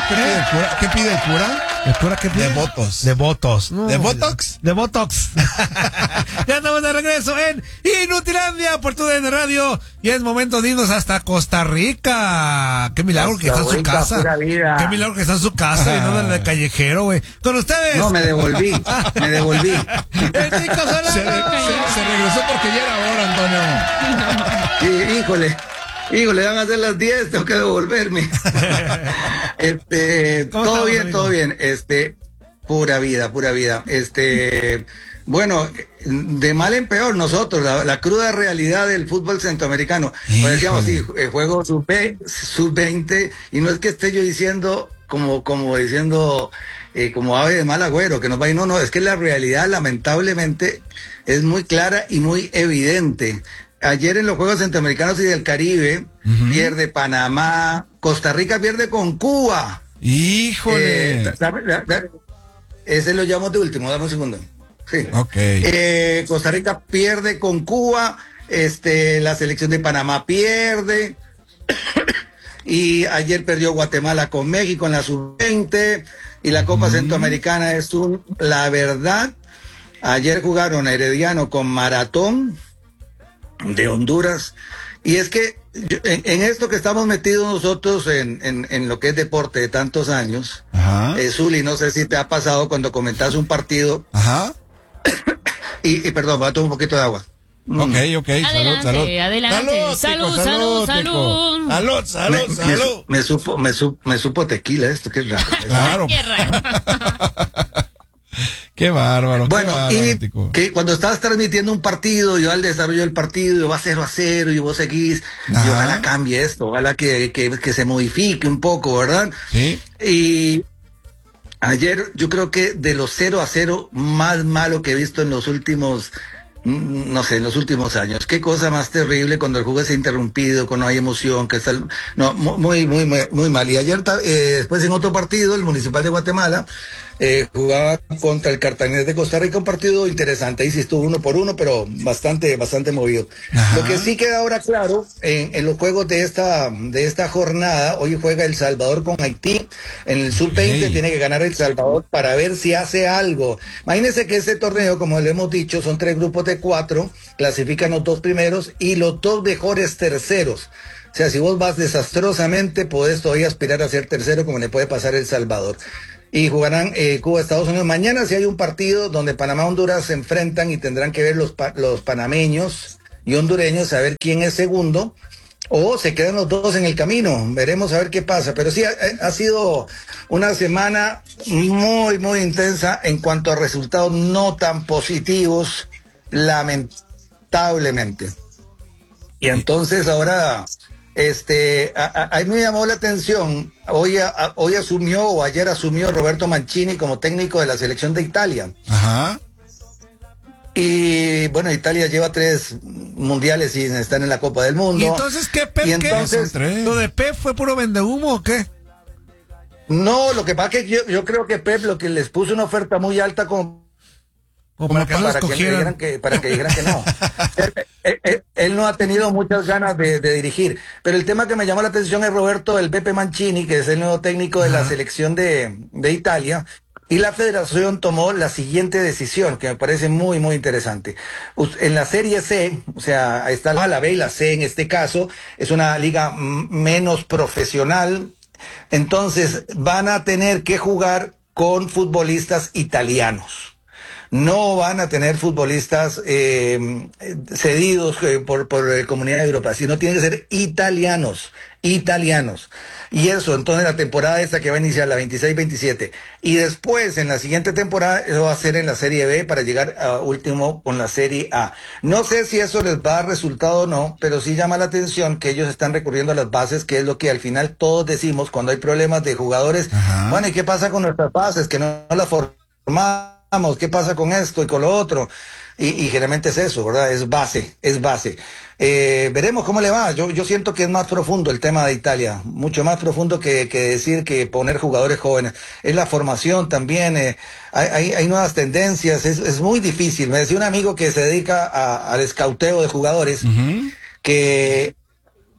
¿Qué pide el cura? ¿Qué pide el cura? ¿El cura qué pide? De votos. De votos. ¿De Botox? De Botox. Ya estamos de regreso en Inutilandia por TUDN Radio. Y es momento de irnos hasta Costa Rica. Qué milagro que está en su casa. Qué milagro que está en su casa y no en el callejero, güey. Con ustedes. No, me devolví. El Chico Solano. Se regresó porque ya era hora, Antonio. Sí, híjole, van a ser las 10, tengo que devolverme. Todo bien. Pura vida. Bueno, de mal en peor nosotros, la cruda realidad del fútbol centroamericano. Pues decíamos, sí, juego sub-20, y no es que esté yo diciendo, como ave de mal agüero, que nos va a ir, no, es que la realidad lamentablemente es muy clara y muy evidente. Ayer en los Juegos Centroamericanos y del Caribe, pierde Panamá, Costa Rica pierde con Cuba. ¡Híjole! Ese lo llamo de último, dame un segundo. Sí. Ok. Costa Rica pierde con Cuba, la selección de Panamá pierde, y ayer perdió Guatemala con México en la sub-20, y la Copa Centroamericana es la verdad. Ayer jugaron Herediano con Maratón de Honduras, y es que en esto que estamos metidos nosotros en lo que es deporte de tantos años, Zuli, no sé si te ha pasado cuando comentas un partido, y perdón, voy a tomar un poquito de agua. Ok, salud. Adelante. Salud. Me supo tequila esto, qué raro. Claro. Qué raro. Qué bárbaro. Bueno, qué bárbaro, y tico. que cuando estás transmitiendo un partido, yo al desarrollo del partido, va 0-0 y vos seguís, y ojalá cambie esto, ojalá que se modifique un poco, ¿verdad? Sí. Y ayer yo creo que de los 0-0 más malo que he visto en los últimos, no sé, en los últimos años. Qué cosa más terrible cuando el juego es interrumpido, cuando no hay emoción, que está, no, muy mal. Y ayer, después en otro partido, el Municipal de Guatemala jugaba contra el Cartaginés de Costa Rica, un partido interesante. Ahí sí estuvo 1-1, pero bastante movido. Lo que sí queda ahora claro en los juegos de esta jornada, hoy juega El Salvador con Haití. En el sub-20 tiene que ganar El Salvador para ver si hace algo. Imagínense que este torneo, como le hemos dicho, son 3 grupos de 4, clasifican los 2 primeros y los 2 mejores terceros. O sea, si vos vas desastrosamente, podés todavía aspirar a ser tercero, como le puede pasar a El Salvador. Y jugarán Cuba, Estados Unidos. Mañana sí hay un partido donde Panamá y Honduras se enfrentan y tendrán que ver los panameños y hondureños a ver quién es segundo, o se quedan los dos en el camino. Veremos a ver qué pasa. Pero sí ha sido una semana muy intensa en cuanto a resultados no tan positivos, lamentablemente. Y entonces ahora a mí me llamó la atención, hoy asumió, o ayer asumió Roberto Mancini como técnico de la selección de Italia. Y bueno, Italia lleva 3 mundiales y están en la Copa del Mundo. ¿Y entonces qué, Pep? Y entonces, ¿Lo de Pep fue puro vendehumo o qué? No, lo que pasa es que yo creo que Pep lo que les puso una oferta muy alta como para que no escogieran. Para que dijeran que no. Él no ha tenido muchas ganas de dirigir. Pero el tema que me llamó la atención es Roberto el Pepe Mancini, que es el nuevo técnico de la selección de Italia. Y la federación tomó la siguiente decisión, que me parece muy interesante. En la Serie C, o sea, está la B y la C en este caso, es una liga menos profesional. Entonces van a tener que jugar con futbolistas italianos. No van a tener futbolistas cedidos por Comunidad Europea, sino tienen que ser italianos. Y eso, entonces la temporada esta que va a iniciar, la 26-27, y después en la siguiente temporada eso va a ser en la Serie B para llegar a último con la Serie A. No sé si eso les va a dar resultado o no, pero sí llama la atención que ellos están recurriendo a las bases, que es lo que al final todos decimos cuando hay problemas de jugadores. Bueno, ¿y qué pasa con nuestras bases? Que no las formamos, ¿qué pasa con esto y con lo otro? Y generalmente es eso, ¿verdad? Es base. Veremos cómo le va. Yo siento que es más profundo el tema de Italia, mucho más profundo que decir que poner jugadores jóvenes. Es la formación también, hay nuevas tendencias, es muy difícil. Me decía un amigo que se dedica al escauteo de jugadores, que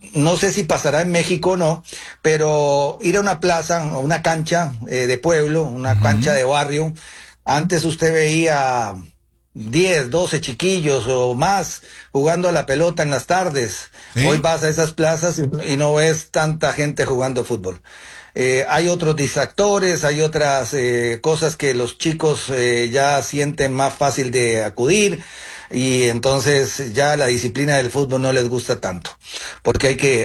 no sé si pasará en México o no, pero ir a una plaza o una cancha de pueblo, una cancha de barrio, antes usted veía 10, 12 chiquillos o más jugando a la pelota en las tardes. ¿Sí? Hoy vas a esas plazas y no ves tanta gente jugando fútbol. Hay otros distractores, hay otras cosas que los chicos ya sienten más fácil de acudir, y entonces ya la disciplina del fútbol no les gusta tanto, porque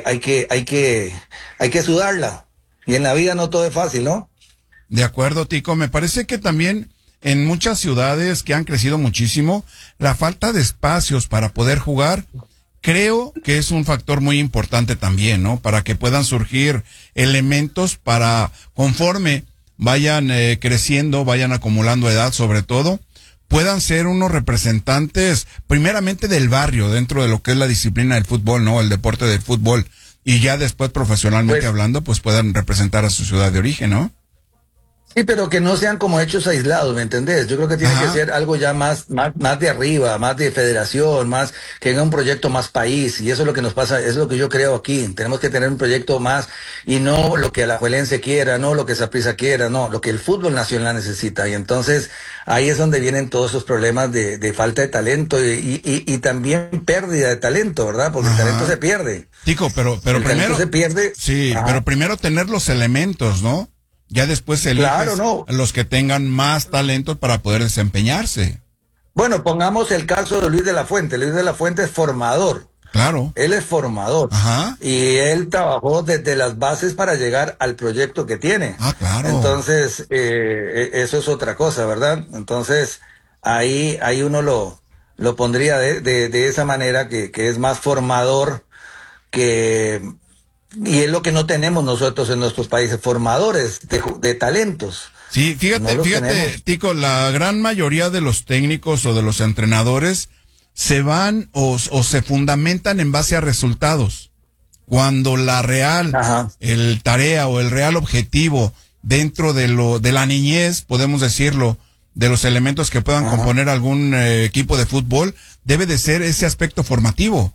hay que sudarla, y en la vida no todo es fácil, ¿no? De acuerdo, Tico. Me parece que también en muchas ciudades que han crecido muchísimo, la falta de espacios para poder jugar, creo que es un factor muy importante también, ¿no? Para que puedan surgir elementos para, conforme vayan creciendo, vayan acumulando edad sobre todo, puedan ser unos representantes primeramente del barrio dentro de lo que es la disciplina del fútbol, ¿no? El deporte del fútbol. Y ya después profesionalmente hablando, pues puedan representar a su ciudad de origen, ¿no? Sí, pero que no sean como hechos aislados, ¿me entendés? Yo creo que tiene que ser algo ya más de arriba, más de federación, más que venga un proyecto más país, y eso es lo que nos pasa, es lo que yo creo aquí. Tenemos que tener un proyecto más, y no lo que Alajuelense quiera, no lo que Saprissa quiera, no, lo que el fútbol nacional necesita. Y entonces ahí es donde vienen todos esos problemas de falta de talento y también pérdida de talento, ¿verdad? Porque el talento se pierde. Tico, pero El primero talento se pierde. sí, pero primero tener los elementos, ¿no? Ya después eliges los que tengan más talento para poder desempeñarse. Bueno, pongamos el caso de Luis de la Fuente. Luis de la Fuente es formador. Claro. Él es formador. Ajá. Y él trabajó desde las bases para llegar al proyecto que tiene. Ah, claro. Entonces, eso es otra cosa, ¿verdad? Entonces, ahí uno lo pondría de esa manera, que es más formador que... Y es lo que no tenemos nosotros en nuestros países, formadores de talentos. Sí, fíjate, Tico, la gran mayoría de los técnicos o de los entrenadores se van o se fundamentan en base a resultados. Cuando la real, el tarea o el real objetivo dentro de la niñez, podemos decirlo, de los elementos que puedan componer algún equipo de fútbol, debe de ser ese aspecto formativo.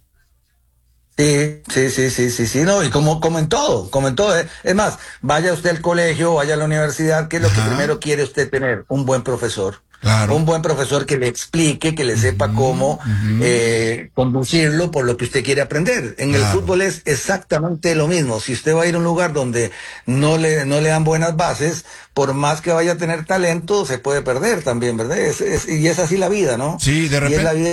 Sí, no, y como en todo, Es más, vaya usted al colegio, vaya a la universidad, ¿qué es lo que primero quiere usted tener? Un buen profesor. Claro. Un buen profesor que le explique, que le sepa cómo conducirlo por lo que usted quiere aprender. En el fútbol es exactamente lo mismo. Si usted va a ir a un lugar donde no le dan buenas bases, por más que vaya a tener talento, se puede perder también, ¿verdad? Y es así la vida, ¿no? Sí, de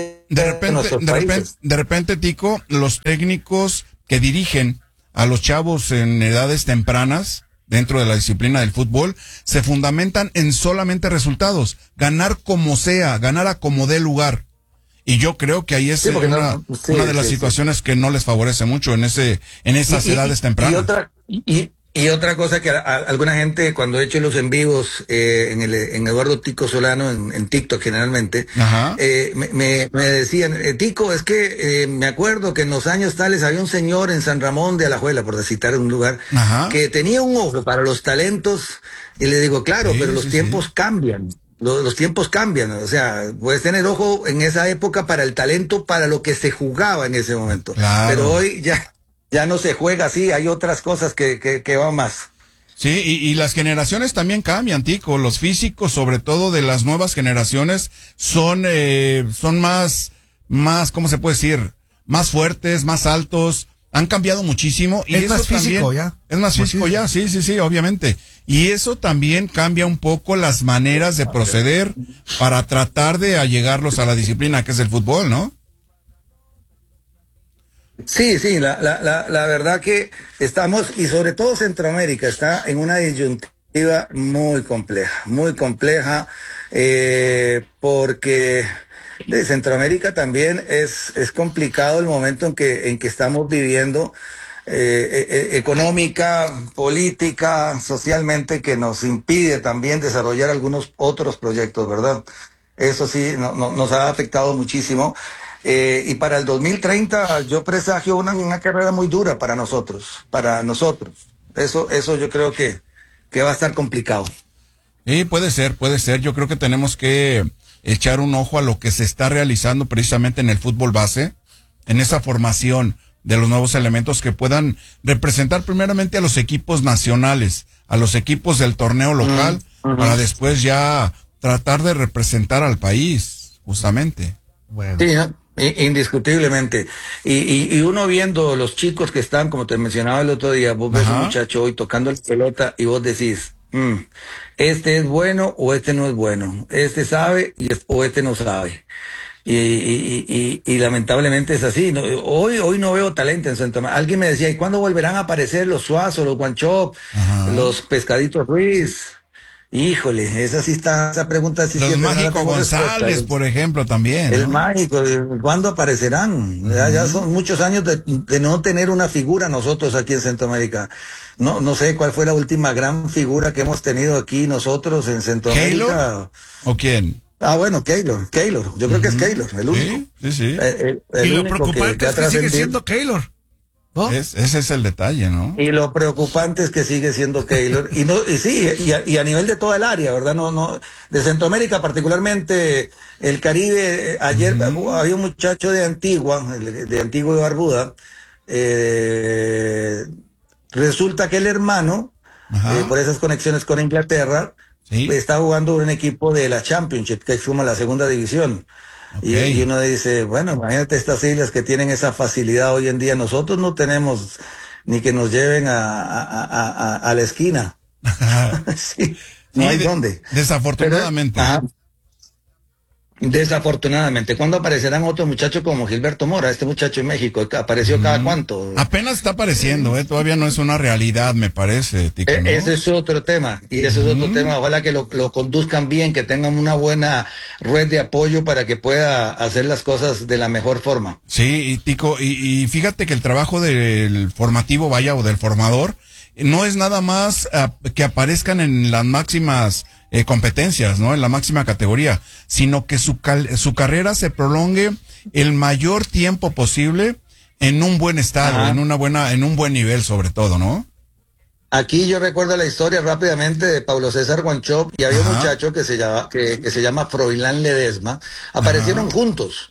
repente, Tico, los técnicos que dirigen a los chavos en edades tempranas, dentro de la disciplina del fútbol, se fundamentan en solamente resultados, ganar como sea, ganar a como dé lugar. Y yo creo que ahí es una de las situaciones que no les favorece mucho en esas edades tempranas. Y otra cosa que alguna gente, cuando he hecho los en vivos en Eduardo Tico Solano, en TikTok generalmente, me decían, Tico, es que me acuerdo que en los años tales había un señor en San Ramón de Alajuela, por citar un lugar, que tenía un ojo para los talentos, y le digo, claro, pero los tiempos cambian. Los tiempos cambian, o sea, puedes tener ojo en esa época para el talento, para lo que se jugaba en ese momento. Claro. Pero hoy ya no se juega así, hay otras cosas que van más. Sí, y las generaciones también cambian, Tico. Los físicos, sobre todo de las nuevas generaciones, son más, ¿cómo se puede decir? Más fuertes, más altos. Han cambiado muchísimo. Y es eso más físico también, ya. Es más físico ya, sí, obviamente. Y eso también cambia un poco las maneras de proceder para tratar de allegarlos a la disciplina que es el fútbol, ¿no? Sí, la verdad que estamos, y sobre todo Centroamérica, está en una disyuntiva muy compleja, porque de Centroamérica también es complicado el momento en que estamos viviendo, económica, política, socialmente, que nos impide también desarrollar algunos otros proyectos, ¿verdad? Eso sí, nos ha afectado muchísimo. Y para el 2030 yo presagio una carrera muy dura para nosotros. Eso yo creo que va a estar complicado. Sí, puede ser. Yo creo que tenemos que echar un ojo a lo que se está realizando precisamente en el fútbol base, en esa formación de los nuevos elementos que puedan representar primeramente a los equipos nacionales, a los equipos del torneo local, para después ya tratar de representar al país, justamente. Bueno. Sí, ¿no? Indiscutiblemente. Y uno viendo los chicos que están, como te mencionaba el otro día, vos ves un muchacho hoy tocando la pelota y vos decís, este es bueno o este no es bueno, este sabe o este no sabe. Y lamentablemente es así. Hoy no veo talento en Santa Marta. Alguien me decía, ¿y cuándo volverán a aparecer los Suazos, los Guanchop, los Pescaditos Ruiz? Híjole, esa pregunta sí los Mágico González, por ejemplo, también. El Mágico, ¿cuándo aparecerán? Ya son muchos años de no tener una figura nosotros aquí en Centroamérica. No sé cuál fue la última gran figura que hemos tenido aquí nosotros en Centroamérica. ¿Keylor? ¿O quién? Bueno, Keylor. Yo creo que es Keylor, el único. Sí. Y lo preocupante es que sigue siendo Keylor, ¿no? Ese es el detalle, ¿no? Y lo preocupante es que sigue siendo Keylor. Y a nivel de toda el área, ¿verdad? No, de Centroamérica, particularmente el Caribe. Ayer había un muchacho de Antigua y Barbuda. Resulta que el hermano, por esas conexiones con Inglaterra, está jugando en un equipo de la Championship, que es como la segunda división. Y uno dice, bueno, imagínate estas islas que tienen esa facilidad hoy en día. Nosotros no tenemos ni que nos lleven a la esquina. No hay dónde. Desafortunadamente. Desafortunadamente. ¿Cuándo aparecerán otros muchachos como Gilberto Mora? Este muchacho en México, ¿apareció cada cuánto? Apenas está apareciendo, todavía no es una realidad, me parece, Tico, ¿no? Ese es otro tema, ojalá que lo conduzcan bien, que tengan una buena red de apoyo para que pueda hacer las cosas de la mejor forma. Sí, Tico, y fíjate que el trabajo del formativo, o del formador, no es nada más que aparezcan en las máximas competencias, ¿no? En la máxima categoría, sino que su carrera se prolongue el mayor tiempo posible en un buen estado, en un buen nivel sobre todo, ¿no? Aquí yo recuerdo la historia rápidamente de Pablo César Guanchop y había un muchacho que se llama Froilán Ledesma. Aparecieron juntos.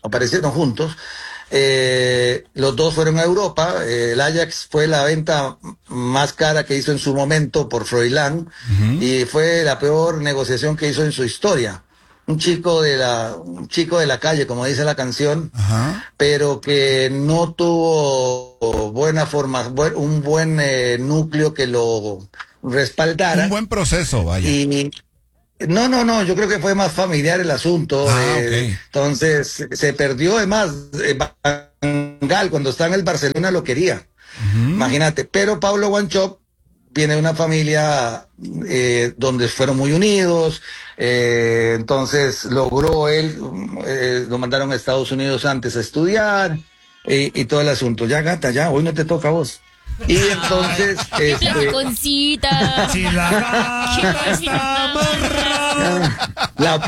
Los dos fueron a Europa. El Ajax fue la venta más cara que hizo en su momento por Froilán y fue la peor negociación que hizo en su historia. Un chico de la calle, como dice la canción, pero que no tuvo buena forma, un buen núcleo que lo respaldara. Un buen proceso, vaya. No, yo creo que fue más familiar el asunto. Entonces se perdió, además, Van Gaal cuando estaba en el Barcelona lo quería, imagínate, pero Pablo Guanchop viene de una familia donde fueron muy unidos, entonces logró lo mandaron a Estados Unidos antes a estudiar y todo el asunto. Ya, gata, ya, hoy no te toca a vos. Y entonces Flaconcita. Si la gata está amarrada. La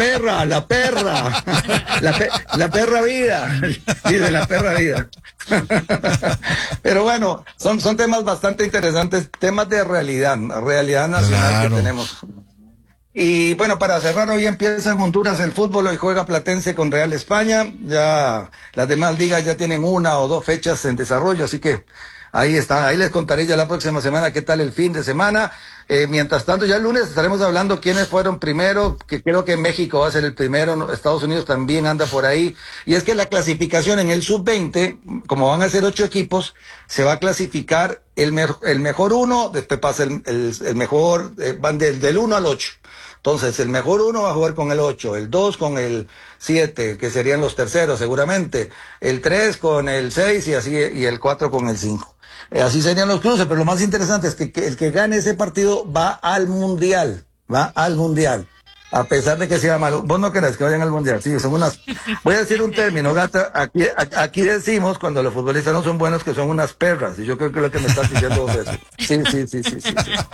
perra vida. Dice la perra vida. Pero bueno, son temas bastante interesantes, temas de realidad nacional que tenemos. Y bueno, para cerrar, hoy empieza en Honduras el fútbol, hoy juega Platense con Real España, ya las demás ligas ya tienen 1 o 2 fechas en desarrollo, así que ahí está, ahí les contaré ya la próxima semana qué tal el fin de semana. Mientras tanto, ya el lunes estaremos hablando quiénes fueron primero, que creo que México va a ser el primero, Estados Unidos también anda por ahí. Y es que la clasificación en el sub-20, como van a ser 8 equipos, se va a clasificar el mejor 1, después pasa el mejor, van del 1 al 8. Entonces, el mejor 1 va a jugar con el 8, el 2 con el 7, que serían los terceros seguramente, el 3 con el 6 y así, y el 4 con el 5. Así serían los cruces, pero lo más interesante es que el que gane ese partido va al mundial. A pesar de que sea malo. Vos no querés que vayan al mundial. Sí, son unas. Voy a decir un término, gata. Aquí decimos, cuando los futbolistas no son buenos, que son unas perras. Y yo creo que es lo que me estás diciendo vos eso. Sí.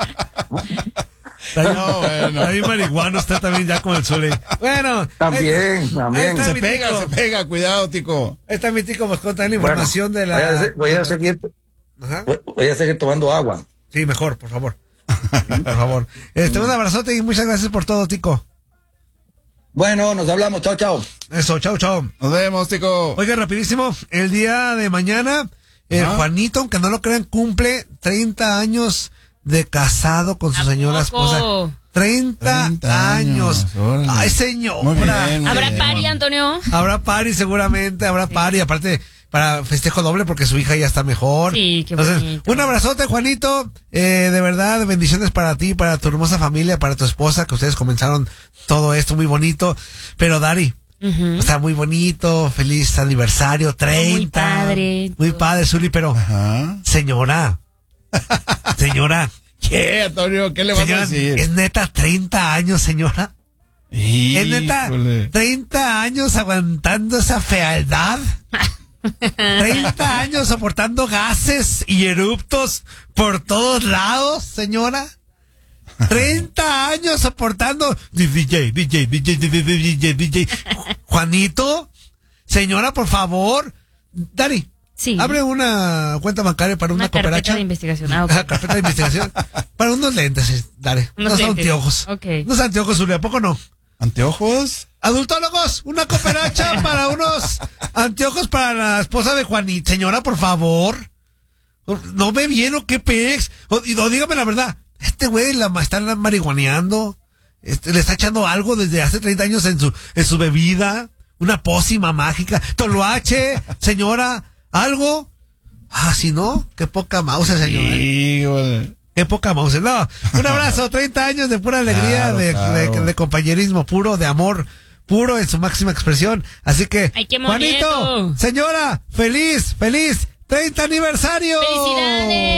No, bueno. Ahí marihuano está también ya con el Zuli. Bueno. También. Se pega, cuidado, Tico. Esta es mi Tico Moscota, la información de la. Voy a seguir tomando agua. Sí, mejor, por favor. Por favor. Un abrazote y muchas gracias por todo, Tico. Bueno, nos hablamos. Chao. Eso, chao. Nos vemos, Tico. Oiga, rapidísimo, el día de mañana Juanito, aunque no lo crean, cumple 30 años de casado con su señora esposa. 30 años. Órale. Ay, señora. Muy bien, ¿Habrá bien. party, Antonio? Habrá party, seguramente, habrá party. Aparte, para festejo doble porque su hija ya está mejor. Sí, qué Entonces, bonito. un abrazote, Juanito. De verdad, bendiciones para ti, para tu hermosa familia, para tu esposa, que ustedes comenzaron todo esto muy bonito. Pero, Dari, está muy bonito, feliz aniversario, 30. Muy padre. Muy padre, Zuli, pero, Ajá. señora, ¿Qué, Antonio? ¿Qué le vas señora, a decir? ¿es neta 30 años, señora? ¿Es neta Híjole. 30 años aguantando esa fealdad? 30 años soportando gases y eruptos por todos lados, señora. 30 años soportando DJ. Juanito, señora, por favor. Dari, Sí. abre una cuenta bancaria para una carpeta cooperacha. de investigación. Ah, ok. Carpeta de investigación. Para unos lentes, Dari. Unos Unos lentes. anteojos. Ok. Unos anteojos, Zulia, ¿a poco no? ¿Anteojos? Adultólogos, una cooperacha para unos anteojos para la esposa de Juanita. Señora, por favor. ¿No ve bien o qué pex? O dígame la verdad. Este güey está marihuaneando. Le está echando algo desde hace 30 años en su bebida. Una pócima mágica. Toloache, señora, algo. Si no, qué poca mouse, señora. Híjole. Qué poca mouse. No, un abrazo, 30 años de pura alegría, Claro. de compañerismo puro, de amor puro en su máxima expresión. Así que, ¡Ay, qué Juanito, bonito! señora, feliz 30 aniversario. ¡Felicidades!